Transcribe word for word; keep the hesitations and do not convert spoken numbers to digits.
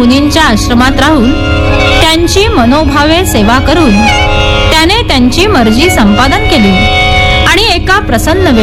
मुनींच्या आश्रमात राहून त्यांची मनोभावे सेवा करून त्याने त्यांची मर्जी संपादन केली आणि एका प्रसन्न